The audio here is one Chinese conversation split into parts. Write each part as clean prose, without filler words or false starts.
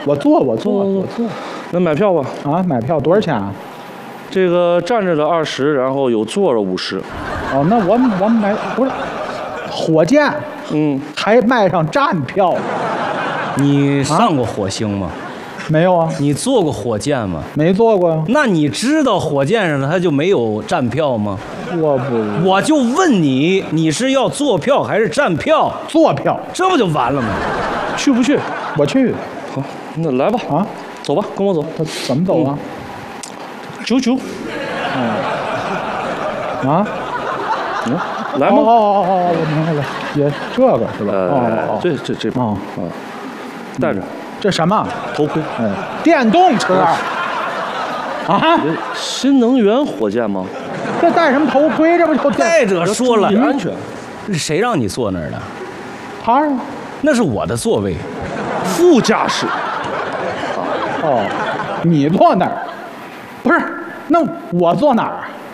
我坐。 那买票吧。 啊，买票多少钱啊？ 这个站着的20，然后有坐着50。 哦，那我买不是火箭，还卖上站票。 你上过火星吗？ 没有啊。 你坐过火箭吗？ 没坐过呀。 那你知道火箭上它就没有站票吗？我就问你，你是要坐票还是站票？ 坐票， 这不就完了吗？ 去不去？ 我去。 好，那来吧。 啊， 走吧，跟我走。 怎么走啊 ？99。来吗？ 哦，我明白了，也这个是吧？ 这带着。 这什么？ 头盔。 电动车。啊？ 新能源火箭吗？ 这戴什么头盔？这不就戴着说了安全。 谁让你坐那儿的？ 他啊， 那是我的座位， 副驾驶。 哦，你坐哪儿？不是，那我坐哪儿？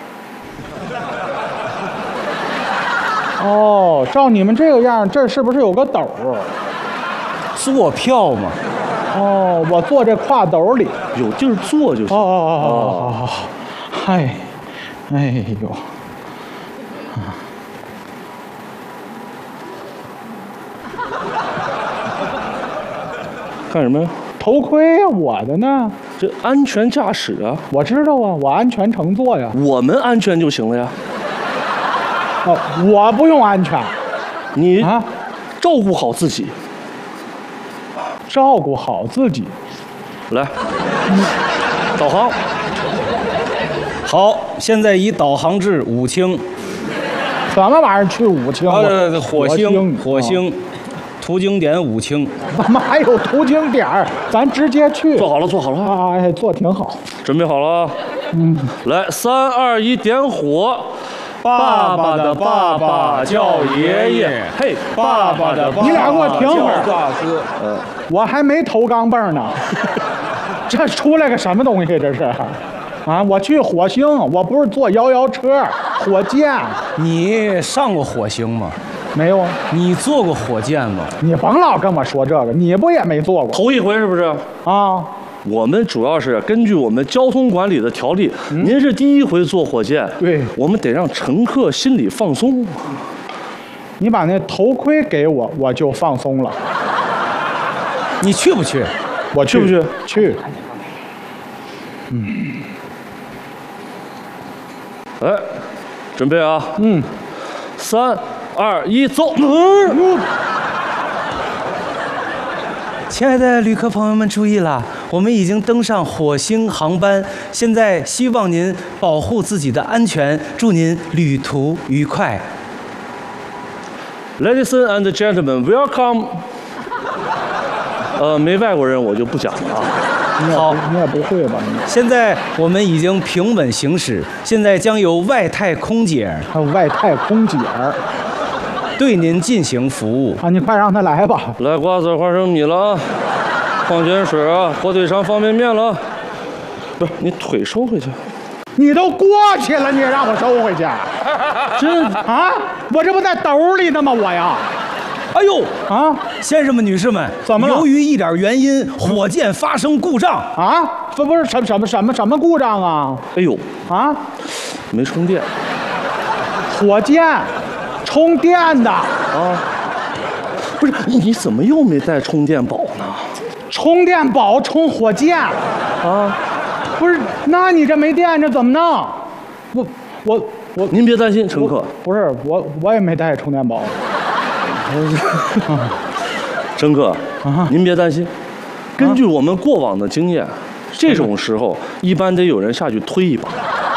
哦，照你们这个样，这是不是有个斗？ 坐票嘛。 哦，我坐这挎斗里， 有地儿坐就行。 哦，嗨，哎呦， 干什么呀？ 头盔呀，我的呢？ 这安全驾驶啊！ 我知道啊，我安全乘坐呀。 我们安全就行了呀。 哦，我不用安全， 你照顾好自己。 照顾好自己。 来，导航。好，现在以导航至武清。 什么玩意儿去武清？ 对，火星，途经点武清。 怎么还有途经点儿？咱直接去。 做好了啊！哎，做挺好。 准备好了啊。来，3、2、1，点火。 爸爸的爸爸叫爷爷， 嘿， 爸爸的爸爸， 你俩给我停会儿， 大哥， 我还没投钢镚呢，这出来个什么东西？这是，啊，我去火星，我不是坐摇摇车，火箭。 你上过火星吗？ 没有啊。 你坐过火箭吗？ 你甭老跟我说这个，你不也没坐过？ 头一回是不是？ 啊。 我们主要是根据我们交通管理的条例，您是第一回坐火箭， 对， 我们得让乘客心里放松。 你把那头盔给我，我就放松了。 你去不去？ 我去不去？去。 来，准备啊。3、2、1，走。 亲爱的旅客朋友们，注意了，我们已经登上火星航班，现在希望您保护自己的安全，祝您旅途愉快。 Ladies and gentlemen, welcome。没外国人我就不讲了啊。 好， 你也不会吧？ 现在我们已经平稳行驶，现在将由外太空姐， 还有外太空姐对您进行服务啊！你快让他来吧。 来瓜子、花生米了啊，矿泉水啊，火腿肠、方便面了啊。不是，你腿收回去。 你都过去了，你也让我收回去？ 这啊，我这不在兜里呢吗？我呀。 哎呦啊， 先生们、女士们， 怎么了？ 由于一点原因，火箭发生故障啊！不是什么故障啊？ 哎呦啊， 没充电。 火箭。充电的啊， 不是你怎么又没带充电宝呢？ 充电宝充火箭啊，不是？那你这没电这怎么弄？我， 您别担心，乘客。 不是我也没带充电宝。 乘客啊，您别担心，根据我们过往的经验，这种时候一般得有人下去推一把。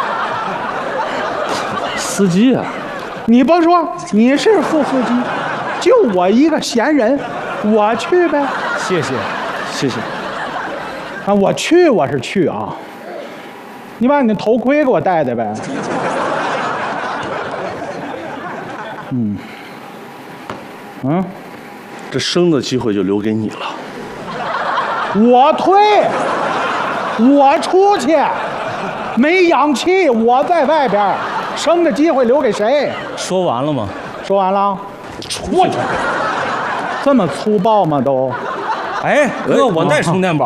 司机啊。 你甭说，你是副司机，就我一个闲人，我去呗。 谢谢。 啊，我是去啊。你把你的头盔给我戴戴呗。 这生的机会就留给你了。 我推，我出去，没氧气，我在外边。生的机会留给谁？ 说完了吗？ 说完了。出去！这么粗暴吗？都？ 哎，哥，我带充电宝。